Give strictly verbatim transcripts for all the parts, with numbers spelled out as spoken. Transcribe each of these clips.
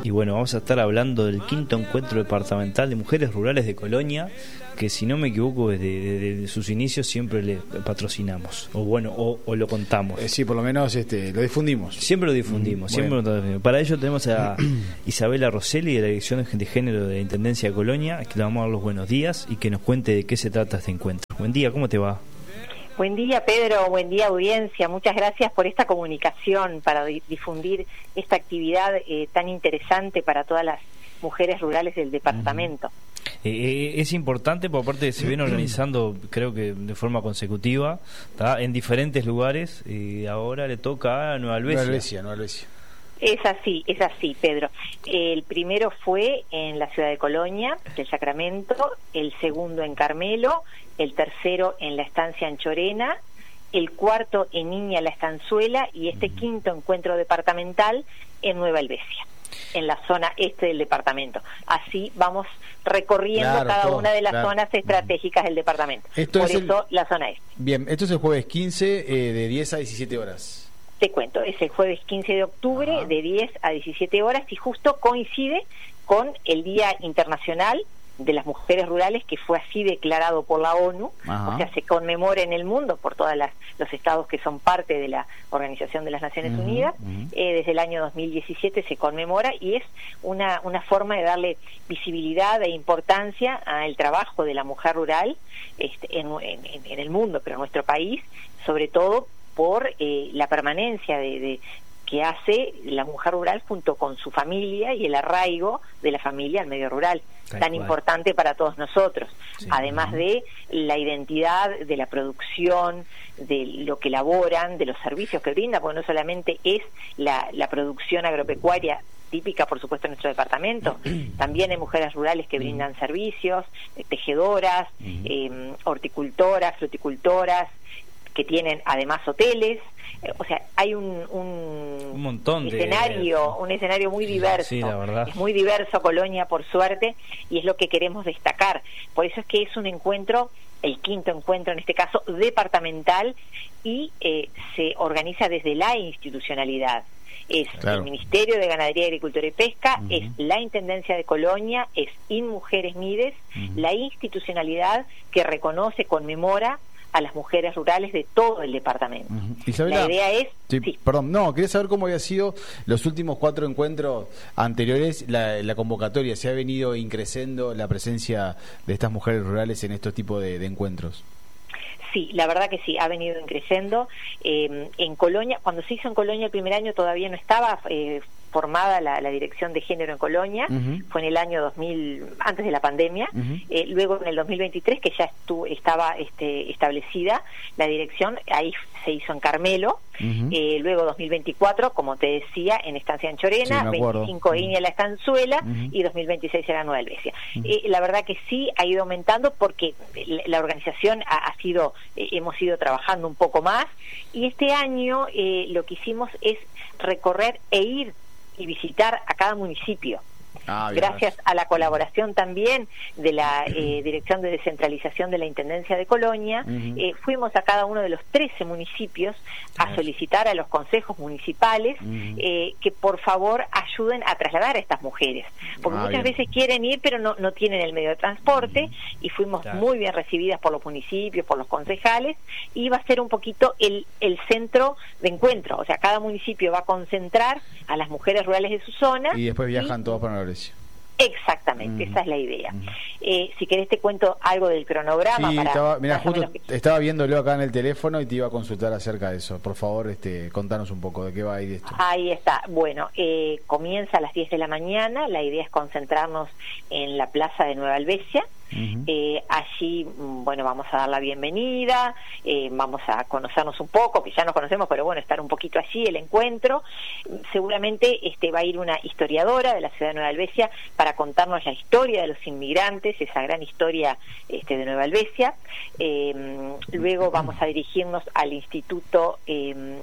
Y bueno, vamos a estar hablando del quinto encuentro departamental de mujeres rurales de Colonia, que si no me equivoco desde, desde, desde sus inicios siempre le patrocinamos, o bueno, o, o lo contamos. Eh, sí, por lo menos este, lo difundimos. Siempre lo difundimos, mm, siempre bueno. lo difundimos. Para ello tenemos a Isabela Rosselli de la Dirección de Género de la Intendencia de Colonia, que le vamos a dar los buenos días y que nos cuente de qué se trata este encuentro. Buen día, ¿cómo te va? Buen día, Pedro, buen día, audiencia. Muchas gracias por esta comunicación para difundir esta actividad eh, tan interesante para todas las mujeres rurales del departamento. Uh-huh. Eh, es importante, por aparte se viene organizando, creo que de forma consecutiva, ¿tá? En diferentes lugares, y ahora le toca a Nueva Albesia. Nueva Albesia, Nueva Albesia. Es así, es así, Pedro. El primero fue en la ciudad de Colonia, del Sacramento, el segundo en Carmelo, el tercero en la estancia Anchorena, el cuarto en Niña La Estanzuela y este quinto encuentro departamental en Nueva Albesia, en la zona este del departamento. Así vamos recorriendo claro, cada todo, una de las claro. zonas estratégicas del departamento. Esto Por es eso el... la zona este. Bien, esto es el jueves quince eh, de diez a diecisiete horas. Te cuento, es el jueves quince de octubre Ajá. de diez a diecisiete horas y justo coincide con el Día Internacional de las Mujeres Rurales, que fue así declarado por la ONU. Ajá. O sea, se conmemora en el mundo por todos los estados que son parte de la Organización de las Naciones uh-huh, Unidas. Uh-huh. Eh, desde el año dos mil diecisiete se conmemora y es una, una forma de darle visibilidad e importancia al trabajo de la mujer rural este, en, en, en el mundo, pero en nuestro país, sobre todo por eh, la permanencia de, de que hace la mujer rural junto con su familia y el arraigo de la familia al medio rural, Tal tan cual. importante para todos nosotros, sí, además uh-huh. de la identidad de la producción, de lo que elaboran, de los servicios que brinda, porque no solamente es la, la producción agropecuaria típica, por supuesto, en nuestro departamento, también hay mujeres rurales que brindan uh-huh. servicios, eh, tejedoras, uh-huh. eh, horticultoras, fruticultoras, que tienen además hoteles, eh, o sea, hay un, un, un montón de escenario, un escenario muy diverso. Sí, la verdad. Es muy diverso Colonia, por suerte, y es lo que queremos destacar. Por eso es que es un encuentro, el quinto encuentro en este caso, departamental, y eh, se organiza desde la institucionalidad. Es claro. el Ministerio de Ganadería, Agricultura y Pesca, uh-huh. es la Intendencia de Colonia, es InMujeres Mides, uh-huh. la institucionalidad que reconoce, conmemora a las mujeres rurales de todo el departamento. Uh-huh. Isabela, la idea es... Sí, sí. Perdón, no, quería saber cómo había sido los últimos cuatro encuentros anteriores, la, la convocatoria, ¿se ha venido increciendo la presencia de estas mujeres rurales en estos tipos de, de encuentros? Sí, la verdad que sí, ha venido creciendo. Eh, en Colonia, cuando se hizo en Colonia el primer año todavía no estaba eh, formada la, la Dirección de Género en Colonia, uh-huh. fue en el año dos mil, antes de la pandemia, uh-huh. eh, luego en el dos mil veintitrés, que ya estuvo, estaba este, establecida la dirección, ahí se hizo en Carmelo, uh-huh. eh, luego dos mil veinticuatro, como te decía, en Estancia Anchorena, sí, veinticinco uh-huh. Iña La Estanzuela, uh-huh. y dos mil veintiséis era Nueva Albesia. Uh-huh. Eh, la verdad que sí, ha ido aumentando porque la, la organización ha, ha sido, eh, hemos ido trabajando un poco más, y este año eh, lo que hicimos es recorrer e ir y visitar a cada municipio. Ah, gracias a la colaboración también de la eh, Dirección de Descentralización de la Intendencia de Colonia, uh-huh. eh, fuimos a cada uno de los trece municipios a solicitar a los consejos municipales uh-huh. eh, que por favor ayuden a trasladar a estas mujeres, porque ah, muchas bien. veces quieren ir pero no, no tienen el medio de transporte, uh-huh. y fuimos claro. muy bien recibidas por los municipios, por los concejales, y va a ser un poquito el, el centro de encuentro, o sea, cada municipio va a concentrar a las mujeres rurales de su zona y después viajan y, todos para Nueva Albesia. Exactamente, uh-huh. esa es la idea. Uh-huh. eh, si querés te cuento algo del cronograma. Sí, para, estaba, mira, justo que... estaba viéndolo acá en el teléfono y te iba a consultar acerca de eso. Por favor, este, contanos un poco de qué va a ir esto. Ahí está. Bueno, eh, comienza a las diez de la mañana. La idea es concentrarnos en la plaza de Nueva Albesia. Uh-huh. eh, allí, bueno, vamos a dar la bienvenida, eh, vamos a conocernos un poco, que ya nos conocemos, pero bueno, estar un poquito allí, el encuentro. Seguramente este va a ir una historiadora de la ciudad de Nueva Albesia para contarnos la historia de los inmigrantes, esa gran historia este, de Nueva Albesia. Eh, luego vamos a dirigirnos al Instituto eh,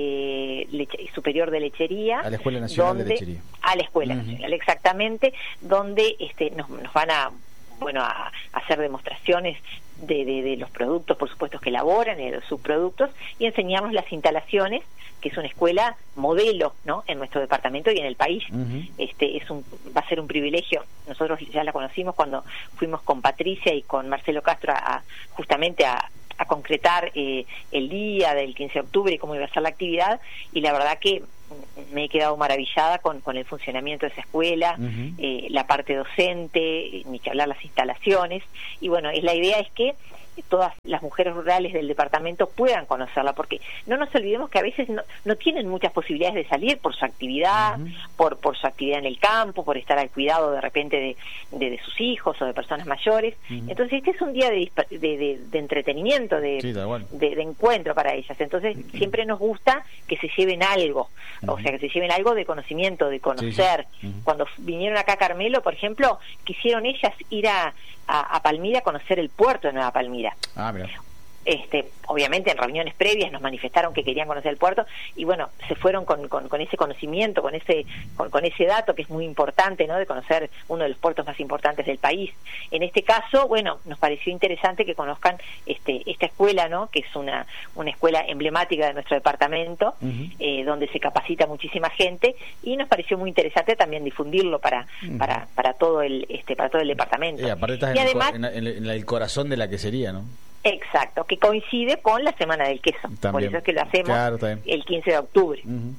de Leche, Superior de Lechería, a la Escuela Nacional donde, de Lechería, a la Escuela uh-huh. Nacional, exactamente, donde este, nos, nos van a bueno, a, a hacer demostraciones de, de, de los productos, por supuesto, que elaboran y de los subproductos, y enseñarnos las instalaciones, que es una escuela modelo, ¿no?, en nuestro departamento y en el país. Uh-huh. Este es un va a ser un privilegio. Nosotros ya la conocimos cuando fuimos con Patricia y con Marcelo Castro a, a justamente a a concretar eh, el día del quince de octubre y cómo iba a ser la actividad, y la verdad que me he quedado maravillada con, con el funcionamiento de esa escuela, uh-huh. eh, la parte docente, ni que hablar las instalaciones, y bueno, es la idea es que todas las mujeres rurales del departamento puedan conocerla, porque no nos olvidemos que a veces no, no tienen muchas posibilidades de salir por su actividad, uh-huh. por por su actividad en el campo, por estar al cuidado de repente de, de, de sus hijos o de personas mayores. Uh-huh. Entonces este es un día de, de, de, de entretenimiento, de, sí, de, de encuentro para ellas. Entonces uh-huh. siempre nos gusta que se lleven algo, uh-huh. o sea, que se lleven algo de conocimiento, de conocer. Sí, sí. Uh-huh. Cuando vinieron acá a Carmelo, por ejemplo, quisieron ellas ir a A, a Palmira a conocer el puerto de Nueva Palmira. Ah, mira. Este, obviamente en reuniones previas nos manifestaron que querían conocer el puerto y bueno, se fueron con, con, con ese conocimiento, con ese con, con ese dato que es muy importante, ¿no?, de conocer uno de los puertos más importantes del país. En este caso, bueno, nos pareció interesante que conozcan este esta escuela, ¿no?, que es una una escuela emblemática de nuestro departamento, uh-huh. eh, donde se capacita muchísima gente, y nos pareció muy interesante también difundirlo para uh-huh. para para todo el este para todo el departamento. Y aparte estás y en, además, el, en, el, en el corazón de la quesería, ¿no? Exacto, que coincide con la Semana del Queso. También. Por eso es que lo hacemos claro, el quince de octubre. Uh-huh.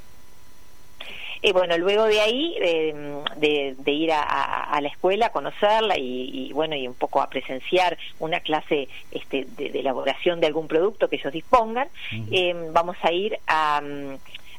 Y bueno, luego de ahí, eh, de, de ir a, a, a la escuela, a conocerla y, y bueno, y un poco a presenciar una clase este, de, de elaboración de algún producto que ellos dispongan, uh-huh. eh, vamos a ir a, um,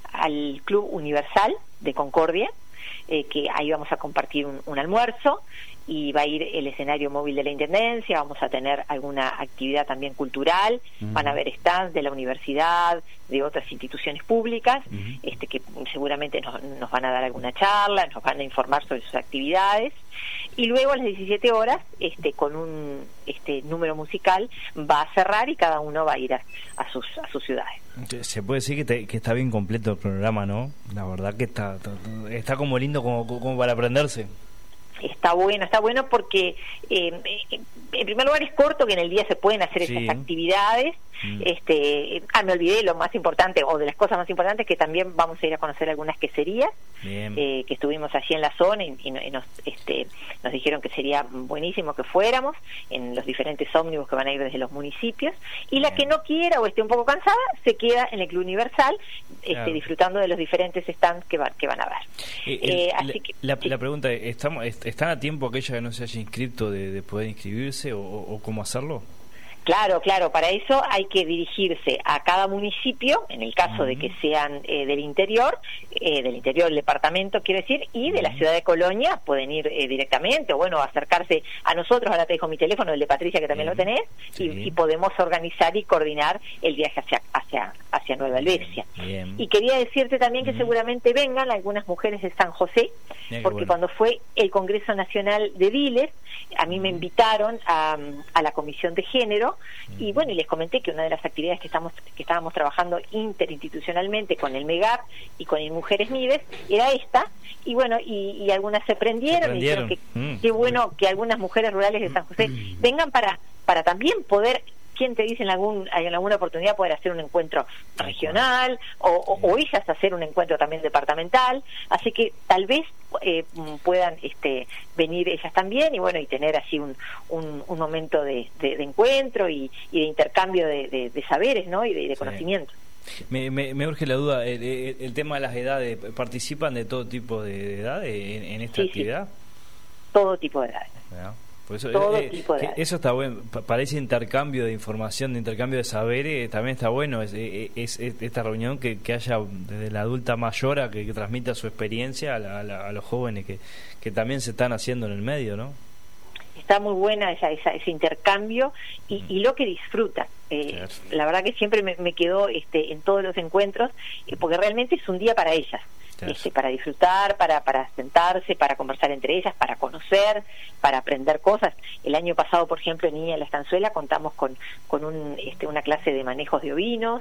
al Club Universal de Concordia, eh, que ahí vamos a compartir un, un almuerzo, y va a ir el escenario móvil de la Intendencia, vamos a tener alguna actividad también cultural, uh-huh. van a haber stands de la universidad, de otras instituciones públicas, uh-huh. este que seguramente nos, nos van a dar alguna charla, nos van a informar sobre sus actividades, y luego a las diecisiete horas, este con un este número musical, va a cerrar y cada uno va a ir a, a sus a sus ciudades. Se puede decir que, te, que está bien completo el programa, ¿no? La verdad que está está como lindo como, como para aprenderse. Está bueno, está bueno porque eh, en primer lugar es corto, que en el día se pueden hacer sí. esas actividades. Mm. Este, ah, me olvidé lo más importante, o de las cosas más importantes, que también vamos a ir a conocer algunas queserías, eh, que estuvimos allí en la zona y, y nos, este, nos dijeron que sería buenísimo que fuéramos en los diferentes ómnibus que van a ir desde los municipios, y Bien. La que no quiera o esté un poco cansada se queda en el Club Universal, este, claro. disfrutando de los diferentes stands que, va, que van a ver. Eh, el, eh, así la, que, la, sí. la pregunta es, ¿estamos, ¿están a tiempo aquella que no se haya inscrito de, de poder inscribirse o, o cómo hacerlo? Claro, claro, para eso hay que dirigirse a cada municipio, en el caso uh-huh. de que sean eh, del interior, eh, del interior del departamento, quiero decir, y de uh-huh. la ciudad de Colonia pueden ir eh, directamente, o bueno, acercarse a nosotros. Ahora te dejo mi teléfono, el de Patricia, que también uh-huh. lo tenés, sí. y, y podemos organizar y coordinar el viaje hacia hacia hacia Nueva Helvecia. Bien. Y quería decirte también que uh-huh. seguramente vengan algunas mujeres de San José, Bien, porque bueno. cuando fue el Congreso Nacional de Diles, a mí uh-huh. me invitaron a, a la Comisión de Género, y bueno, y les comenté que una de las actividades que estamos que estábamos trabajando interinstitucionalmente con el MEGAP y con el Mujeres Mides era esta, y bueno, y, y algunas se prendieron, se prendieron. y dijeron que mm. qué bueno que algunas mujeres rurales de San José mm. vengan para para también poder, ¿quién te dice en algún en alguna oportunidad poder hacer un encuentro regional o, o, o ellas hacer un encuentro también departamental? Así que tal vez eh, puedan este venir ellas también y bueno, y tener así un, un, un momento de, de, de encuentro y, y de intercambio de, de, de saberes, ¿no? Y de, de conocimiento. Sí. Me, me, me urge la duda, el, el, el tema de las edades, ¿participan de todo tipo de edades en, en esta sí, actividad? Sí. Todo tipo de edades. ¿No? Por eso, todo eh, tipo de eso está bueno, para ese intercambio de información, de intercambio de saberes, también está bueno es, es, es esta reunión que, que haya desde la adulta mayor a que, que transmita su experiencia a, la, a, la, a los jóvenes que, que también se están haciendo en el medio, ¿no? Está muy buena esa, esa, ese intercambio y, mm. y lo que disfrutan. Eh, claro. La verdad que siempre me, me quedó este, en todos los encuentros, eh, porque realmente es un día para ellas. Este, para disfrutar, para para sentarse, para conversar entre ellas, para conocer, para aprender cosas. El año pasado, por ejemplo, en Niña de la Estanzuela contamos con con un este, una clase de manejos de ovinos,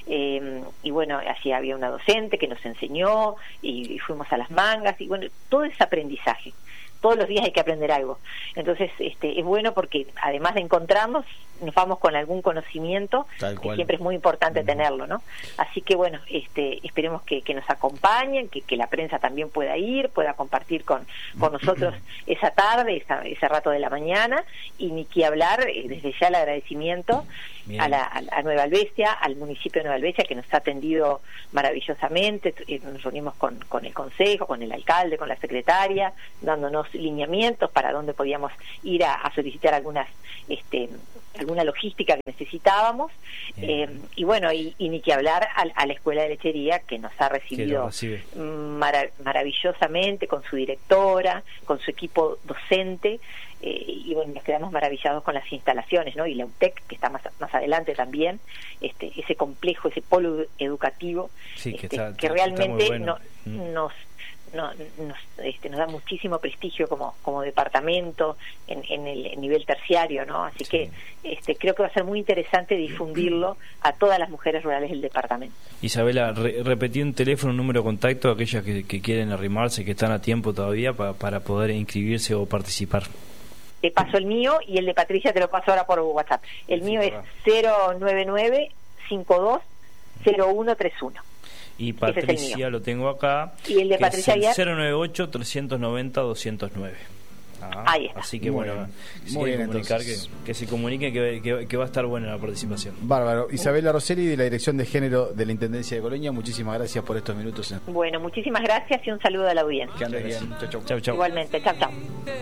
eh, y bueno, así había una docente que nos enseñó y, y fuimos a las mangas y bueno, todo ese aprendizaje. todos los días hay que aprender algo. Entonces este es bueno porque además de encontrarnos, nos vamos con algún conocimiento, que siempre es muy importante uh-huh. tenerlo, ¿no? Así que bueno, este esperemos que, que nos acompañen, que, que la prensa también pueda ir, pueda compartir con, con nosotros esa tarde, esa, ese rato de la mañana, y ni que hablar, eh, desde ya el agradecimiento a, la, a, a Nueva Albesia, al municipio de Nueva Albesia, que nos ha atendido maravillosamente. Nos reunimos con, con el consejo, con el alcalde, con la secretaria, dándonos lineamientos para dónde podíamos ir a, a solicitar algunas este alguna logística que necesitábamos, eh, y bueno, y, y ni que hablar a, a la Escuela de Lechería, que nos ha recibido marav maravillosamente, con su directora, con su equipo docente, eh, y bueno, nos quedamos maravillados con las instalaciones, ¿no? Y la U T E C, que está más, más adelante también, este ese complejo, ese polo educativo, sí, que, este, está, que realmente bueno. no, mm. nos No, nos, este, nos da muchísimo prestigio como, como departamento en, en el nivel terciario, ¿no? Así sí. que este, creo que va a ser muy interesante difundirlo a todas las mujeres rurales del departamento. Isabela, re repetí un teléfono, un número de contacto a aquellas que, que quieren arrimarse, que están a tiempo todavía pa, para poder inscribirse o participar. Te paso el mío y el de Patricia te lo paso ahora por WhatsApp. El sí, mío es cero nueve nueve cinco dos cero uno tres uno. Y Patricia lo tengo acá. Y el de Patricia es el cero nueve ocho, trescientos noventa, doscientos nueve. Ah, ahí está. Así que muy bueno, bien, muy bien, comunicar que, que se comunique que, que, que va a estar buena la participación. Bárbaro. Isabela Rosselli, de la Dirección de Género de la Intendencia de Colonia, muchísimas gracias por estos minutos. Bueno, muchísimas gracias y un saludo a la audiencia. Que andes bien. Chau, chau. Chau, chau. Igualmente, chau, chau.